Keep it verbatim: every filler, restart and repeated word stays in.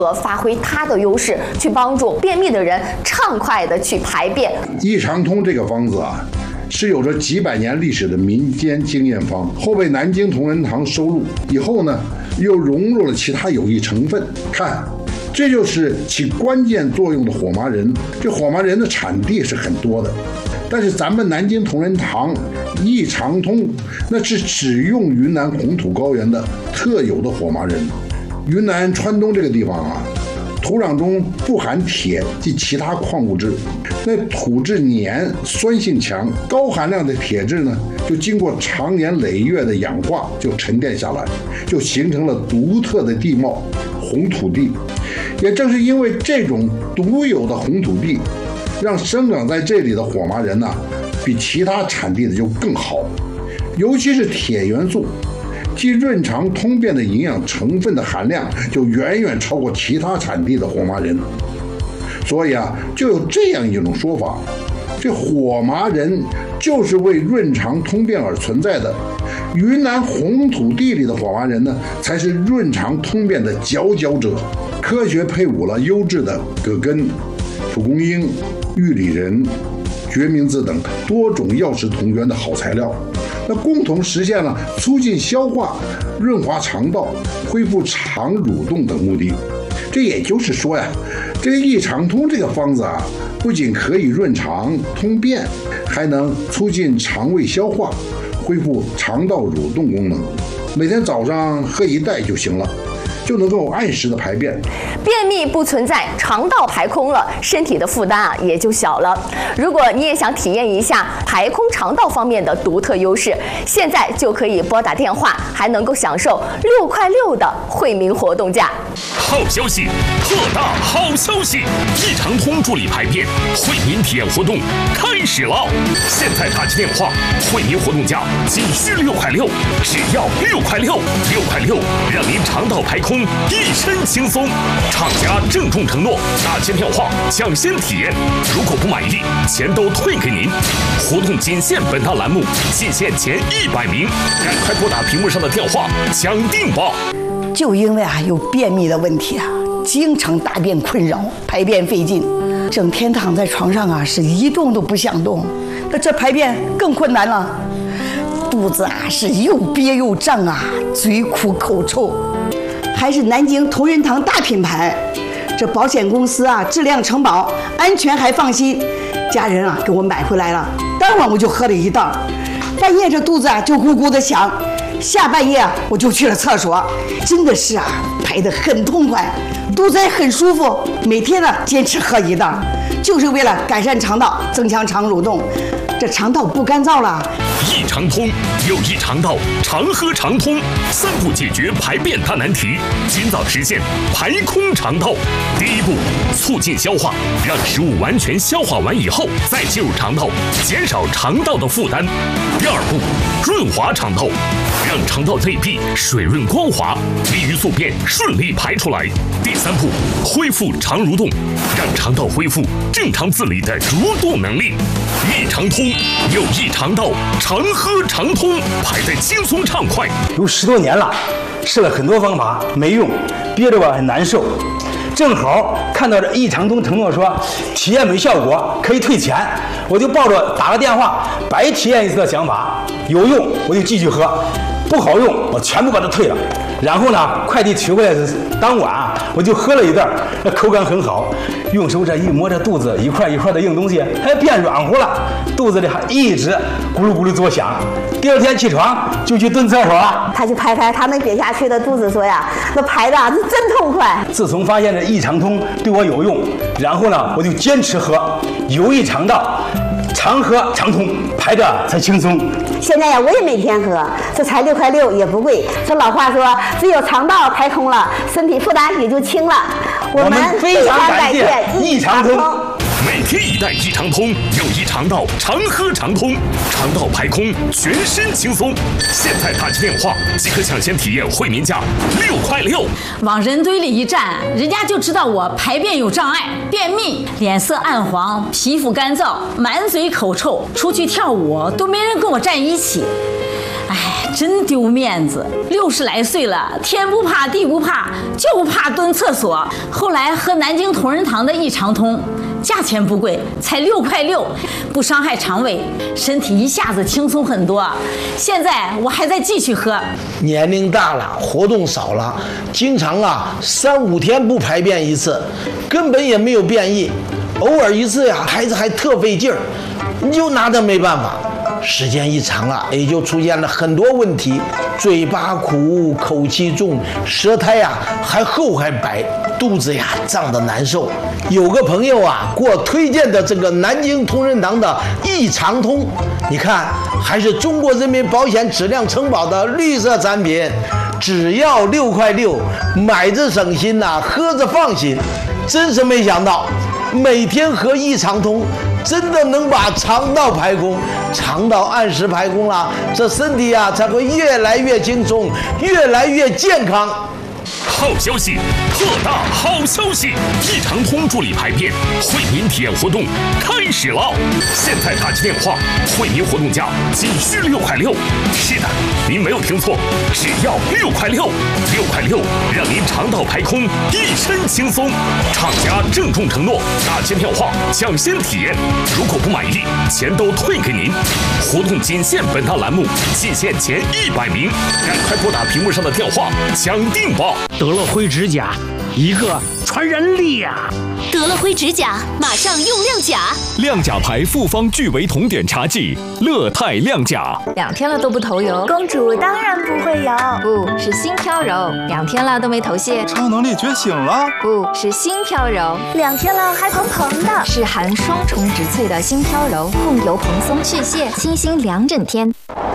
发挥它的优势，去帮助便秘的人畅快的去排便。 益肠通这个方子啊，是有着几百年历史的民间经验方，后被南京同仁堂收录以后呢，又融入了其他有益成分。看，这就是起关键作用的火麻仁。这火麻仁的产地是很多的，但是咱们南京同仁堂益肠通那是只用云南红土高原的特有的火麻仁。云南川东这个地方啊，土壤中不含铁及其他矿物质，那土质黏，酸性强，高含量的铁质呢，就经过长年累月的氧化，就沉淀下来，就形成了独特的地貌——红土地。也正是因为这种独有的红土地，让生长在这里的火麻仁呢、啊，比其他产地的就更好，尤其是铁元素。既润肠通便的营养成分的含量就远远超过其他产地的火麻仁，所以啊，就有这样一种说法：这火麻仁就是为润肠通便而存在的。云南红土地里的火麻仁呢，才是润肠通便的佼佼者。科学配伍了优质的葛根、蒲公英、玉里仁、决明子等多种药食同源的好材料。那共同实现了促进消化、润滑肠道、恢复肠蠕动等目的。这也就是说呀，这个益肠通这个方子啊，不仅可以润肠通便，还能促进肠胃消化，恢复肠道蠕动功能。每天早上喝一袋就行了，就能够按时的排便。 便秘不存在，肠道排空了，身体的负担啊也就小了。如果你也想体验一下排空肠道方面的独特优势，现在就可以拨打电话，还能够享受六块六的惠民活动价。 好消息，特大好消息！益肠通助力排便惠民体验活动开始了！现在打起电话，惠民活动价仅需六块六，只要六块六，六块六让您肠道排空，一身轻松。厂家郑重承诺，打起电话抢先体验，如果不满意，钱都退给您。活动仅限本档栏目，仅限前一百名，赶快拨打屏幕上的电话抢定吧！ 就因为啊有便秘的问题啊，经常大便困扰，排便费劲，整天躺在床上啊是一动都不想动，那这排便更困难了，肚子啊是又憋又胀啊，嘴苦口臭。还是南京同仁堂大品牌，这保险公司啊质量承保，安全还放心。家人啊给我买回来了，当晚我就喝了一袋，半夜这肚子啊就咕咕的响，下半夜啊我就去了厕所，真的是啊排得很痛快，肚子也很舒服。每天呢坚持喝一袋，就是为了改善肠道，增强肠蠕动，这肠道不干燥了。 益肠通有益肠道，常喝常通，三步解决排便大难题，尽早实现排空肠道。第一步，促进消化，让食物完全消化完以后再进入肠道，减少肠道的负担。第二步，润滑肠道，让肠道内壁水润光滑，利于宿便顺利排出来。第三步，恢复肠蠕动，让肠道恢复正常自理的蠕动能力。益肠通有益肠道，常喝常通，排得轻松畅快。 有十多年了，试了很多方法没用，憋着我很难受。正好看到这益肠通承诺说体验没效果可以退钱，我就抱着打个电话白体验一次的想法，有用我就继续喝，不好用我全部把它退了。然后呢，快递取回来的当晚啊，我就喝了一袋，那口感很好，用手这一摸，这肚子一块一块的硬东西还变软乎了，肚子里还一直咕噜咕噜作响。第二天起床就去蹲厕所了， 他去排排他那瘪下去的肚子，说呀，那排的是真痛快。 自从发现这益肠通对我有用，然后呢，我就坚持喝，有益肠道，常喝常通，排着才轻松。 现在呀，我也每天喝，这才六块六，也不贵。这老话说，只有肠道排空了，身体负担也就轻了。我们非常感谢益肠通。 每天一袋益肠通，有益肠道，常喝常通，肠道排空，全身轻松。现在打起电话即可抢先体验惠民价六块六。 往人堆里一站，人家就知道我排便有障碍，便秘，脸色暗黄，皮肤干燥，满嘴口臭，出去跳舞都没人跟我站一起。哎， 真丢面子。六十来岁了，天不怕地不怕，就怕蹲厕所。后来喝南京同仁堂的益肠通，价钱不贵，才六块六，不伤害肠胃，身体一下子轻松很多。现在我还在继续喝。 年龄大了，活动少了，经常啊三五天不排便一次，根本也没有便意，偶尔一次呀，孩子还特费劲儿，你就拿他没办法。时间一长啊，也就出现了很多问题，嘴巴苦，口气重，舌苔呀还厚还白，肚子呀胀得难受。有个朋友啊给我推荐的这个南京同仁堂的益肠通，你看还是中国人民保险质量承保的绿色产品，只要六块六，买着省心呐、啊，喝着放心。真是没想到，每天喝益肠通，真的能把肠道排空，肠道按时排空了，这身体啊才会越来越轻松，越来越健康。 好消息，特大好消息！益肠通助力排便惠民体验活动开始了！现在打起电话，惠民活动价仅需六块六。是的，您没有听错，只要六块六，六块六让您肠道排空，一身轻松。厂家郑重承诺，打起电话抢先体验，如果不满意，钱都退给您。活动仅限本档栏目，仅限前一百名，赶快拨打屏幕上的电话抢定吧！ 得了灰指甲，一个传染力呀！ 得了灰指甲，马上用亮甲。 亮甲牌复方聚维酮碘茶剂，乐泰亮甲。 两天了都不头油， 公主当然不会有。 不是心飘柔，两天了都没头屑， 超能力觉醒了。 不是心飘柔， 两天了还蓬蓬的， 是含双重植萃的心飘柔，控油蓬松去屑，清新两整天。